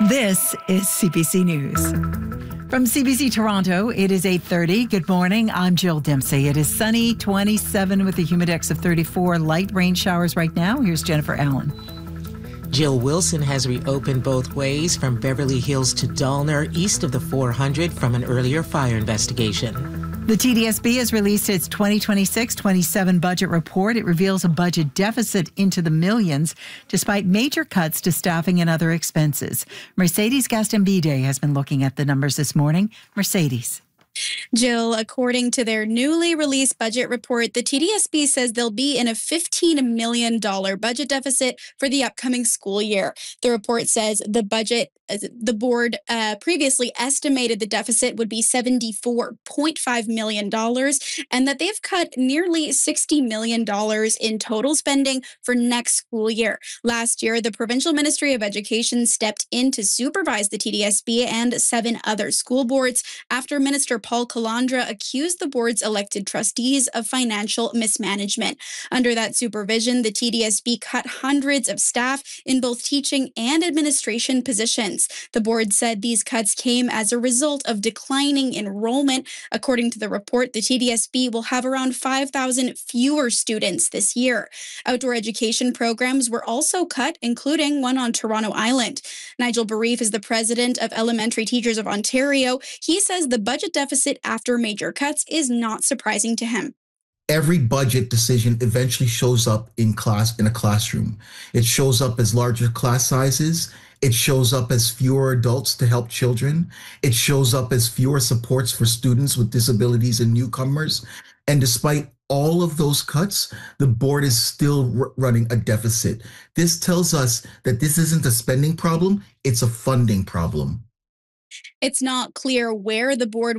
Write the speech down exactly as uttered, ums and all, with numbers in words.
This is C B C News. From C B C Toronto, it is eight thirty. Good morning. I'm Jill Dempsey. It is sunny, twenty-seven with a humidex of thirty-four. Light rain showers right now. Here's Jennifer Allen. Jill Wilson has reopened both ways from Beverly Hills to Dallner, east of the four hundred, from an earlier fire investigation. The T D S B has released its twenty twenty-six twenty-seven budget report. It reveals a budget deficit into the millions, despite major cuts to staffing and other expenses. Mercedes Gastambide has been looking at the numbers this morning. Mercedes. Jill, according to their newly released budget report, the T D S B says they'll be in a fifteen million dollars budget deficit for the upcoming school year. The report says the budget, the board uh, previously estimated the deficit would be seventy-four point five million dollars and that they've cut nearly sixty million dollars in total spending for next school year. Last year, the Provincial Ministry of Education stepped in to supervise the T D S B and seven other school boards after Minister Paul Calandra accused the board's elected trustees of financial mismanagement. Under that supervision, the T D S B cut hundreds of staff in both teaching and administration positions. The board said these cuts came as a result of declining enrollment. According to the report, the T D S B will have around five thousand fewer students this year. Outdoor education programs were also cut, including one on Toronto Island. Nigel Barif is the president of Elementary Teachers of Ontario. He says the budget deficit after major cuts is not surprising to him. Every budget decision eventually shows up in class, in a classroom. It shows up as larger class sizes. It shows up as fewer adults to help children. It shows up as fewer supports for students with disabilities and newcomers. And despite all of those cuts, the board is still r- running a deficit. This tells us that this isn't a spending problem, it's a funding problem. It's not clear where the board